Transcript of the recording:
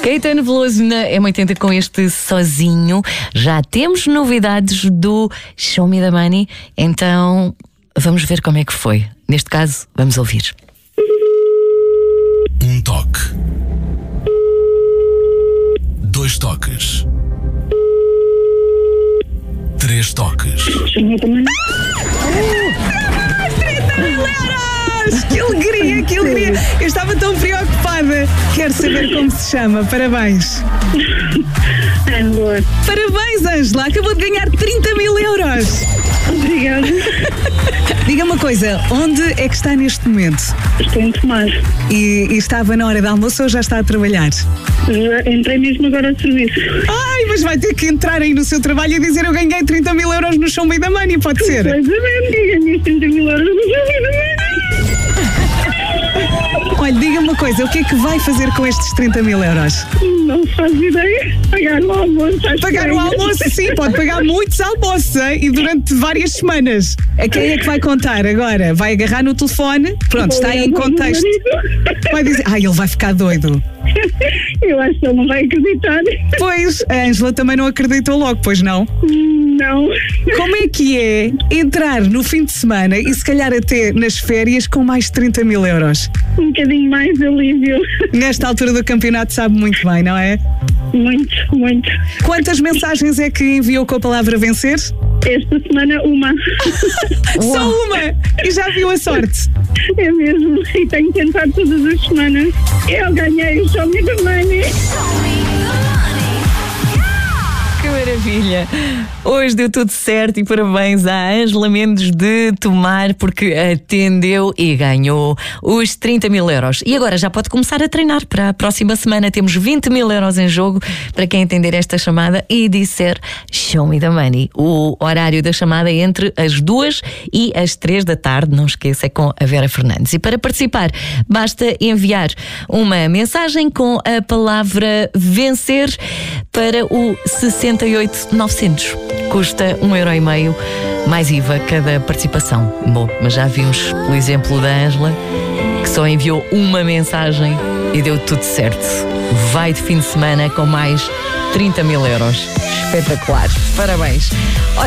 Caetano Veloso na M80 com este Sozinho. Já temos novidades do Show Me the Money, então vamos ver como é que foi. Neste caso, vamos ouvir. Um toque. 2 toques. 3 toques. Show Me the Money. 30 mil euros! Que alegria, que alegria! Eu estava tão preocupada. Quero saber como se chama. Parabéns. Ângela. Parabéns, Ângela. Acabou de ganhar 30 mil euros. Obrigada. Diga uma coisa, onde é que está neste momento? Estou em Tomar. E estava na hora de almoço ou já está a trabalhar? Já entrei mesmo agora ao serviço. Ai, mas vai ter que entrar aí no seu trabalho e dizer eu ganhei 30 mil euros no Show Me the Money, pode ser? Pois é, ganhei 30 mil euros no Show Me the Money. Olha, diga uma coisa, o que é que vai fazer com estes 30 mil euros? Não faz ideia. Pagar o almoço. Pagar o almoço, sim, pode pagar muitos almoços, hein? E durante várias semanas. A quem é que vai contar agora? Vai agarrar no telefone, pronto, está aí em contexto. Vai dizer, ele vai ficar doido. Eu acho que ele não vai acreditar. Pois, a Ângela também não acreditou logo, pois não? Não. Como é que é entrar no fim de semana e se calhar até nas férias com mais de 30 mil euros? Um bocadinho mais de alívio. Nesta altura do campeonato sabe muito bem, não é? Muito, muito. Quantas mensagens é que enviou com a palavra vencer? Esta semana uma. Só uma! E já viu a sorte? É mesmo. E tenho tentado todas as semanas. Eu ganhei o Show Me the Money. Que maravilha! Hoje deu tudo certo e parabéns à Ângela Mendes de Tomar, porque atendeu e ganhou os 30 mil euros. E agora já pode começar a treinar para a próxima semana. Temos 20 mil euros em jogo para quem entender esta chamada e disser Show Me the Money. O horário da chamada é entre as 2 e as 3 da tarde, não esqueça, é com a Vera Fernandes. E para participar, basta enviar uma mensagem com a palavra vencer para o 68900. Custa 1,5€ mais IVA cada participação. Bom, mas já vimos pelo exemplo da Ângela, que só enviou uma mensagem e deu tudo certo. Vai de fim de semana com mais 30 mil euros. Espetacular. Parabéns.